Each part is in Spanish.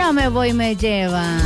no me voy, me llevan.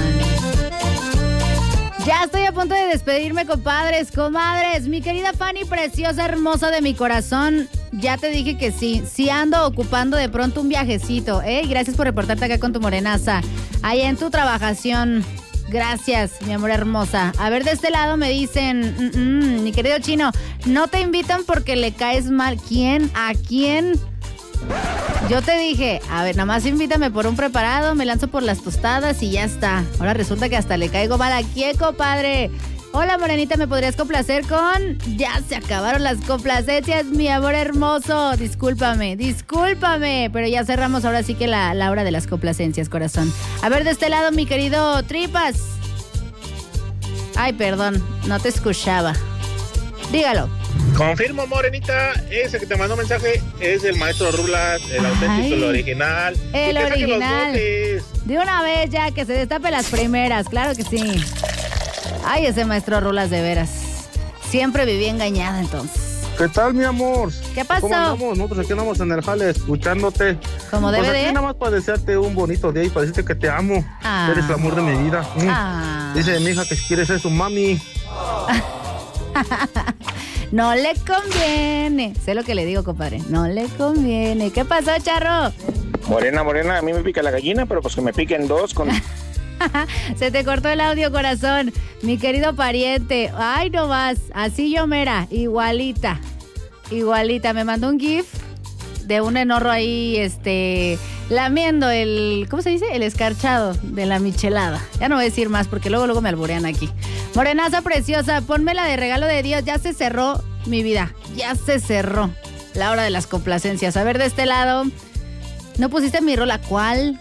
Ya estoy a punto de despedirme, compadres, comadres. Mi querida Fanny, preciosa, hermosa de mi corazón. Ya te dije que sí. Sí ando ocupando de pronto un viajecito, ¿eh? Gracias por reportarte acá con tu morenaza. Allá en tu trabajación. Gracias, mi amor hermosa. A ver, de este lado me dicen, mi querido Chino, no te invitan porque le caes mal. ¿Quién? ¿A quién? Yo te dije, a ver, nada más invítame por un preparado, me lanzo por las tostadas y ya está. Ahora resulta que hasta le caigo mal aquí, compadre. Hola, morenita, ¿me podrías complacer con...? Ya se acabaron las complacencias, mi amor hermoso. Discúlpame, pero ya cerramos ahora sí que la hora de las complacencias, corazón. A ver, de este lado, mi querido Tripas. Ay, perdón, no te escuchaba. Dígalo. Confirmo, morenita, ese que te mandó mensaje es el maestro Rulas, el auténtico, el original. El original. De una vez ya, que se destape las primeras, claro que sí. Ay, ese maestro Rulas de veras. Siempre viví engañada entonces. ¿Qué tal, mi amor? ¿Qué pasó? ¿Cómo andamos? Nosotros aquí andamos en el jale escuchándote. Como debe pues aquí de. nada más para desearte un bonito día y para decirte que te amo. Eres el amor de mi vida. Dice mi hija que si quieres ser su mami. No le conviene. Sé lo que le digo, compadre. No le conviene. ¿Qué pasó, charro? Morena, a mí me pica la gallina, pero pues que me piquen dos con... Se te cortó el audio, corazón. Mi querido pariente. Ay, no más. Así yo mera. Igualita. Me mandó un gif de un enorro ahí, lamiendo el... ¿Cómo se dice? El escarchado de la michelada. Ya no voy a decir más porque luego me alburean aquí. Morenaza preciosa, ponme la de regalo de Dios. Ya se cerró mi vida. Ya se cerró la hora de las complacencias. A ver, de este lado. ¿No pusiste mi rola? ¿Cuál?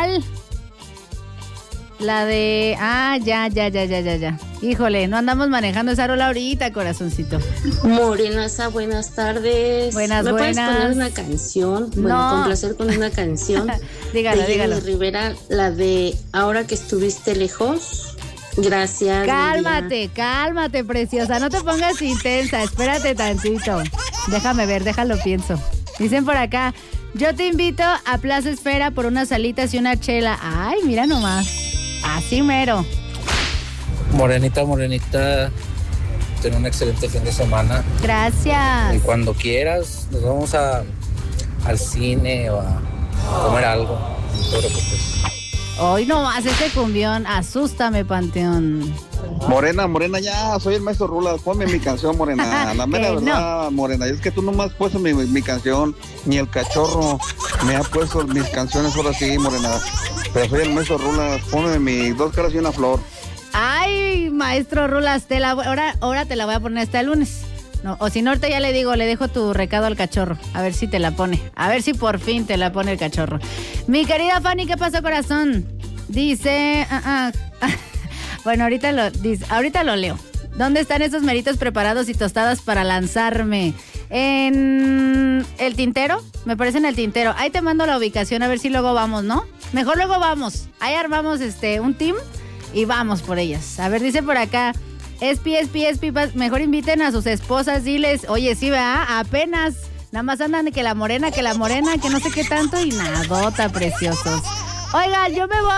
La de... ya. Híjole, no andamos manejando esa rola ahorita, corazoncito. Morenaza, buenas tardes. Buenas. ¿Me puedes poner una canción? No. Bueno, complacer con una canción. dígalo. Jenny Rivera, la de Ahora que estuviste lejos. Gracias. Cálmate, preciosa. No te pongas intensa, espérate tantito. Déjame ver, déjalo pienso. Dicen por acá, yo te invito a Plaza Esfera por unas salitas y una chela. Ay, mira nomás. Así mero. Morenita, ten un excelente fin de semana. Gracias. Y cuando quieras, nos vamos al cine o a comer algo. No te preocupes. Hoy nomás ese cumbión, asústame, Panteón. Morena, ya, soy el maestro Rulas, ponme mi canción, Morena, la mera verdad, no. Morena, es que tú no me has puesto mi canción, ni el cachorro me ha puesto mis canciones ahora sí, Morena, pero soy el maestro Rulas, ponme mi Dos caras y una flor. Ay, maestro Rulas, ahora te la voy a poner hasta el lunes. No, o si no, ahorita ya le dejo tu recado al cachorro. A ver si te la pone. A ver si por fin te la pone el cachorro. Mi querida Fanny, ¿qué pasó, corazón? Dice... Bueno, ahorita lo leo. ¿Dónde están esos meritos preparados y tostadas para lanzarme? ¿En el tintero? Me parece en el tintero. Ahí te mando la ubicación, a ver si luego vamos, ¿no? Mejor luego vamos. Ahí armamos un team y vamos por ellas. A ver, dice por acá... Espi, mejor inviten a sus esposas, diles, oye, sí, ¿verdad? Apenas, nada más andan que la morena, que no sé qué tanto y nadota, preciosos. Oigan, yo me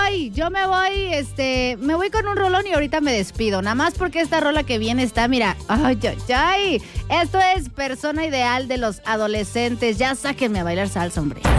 voy con un rolón y ahorita me despido, nada más porque esta rola que viene está, mira, ay, esto es Persona Ideal de los adolescentes, ya sáquenme a bailar salsa, hombre.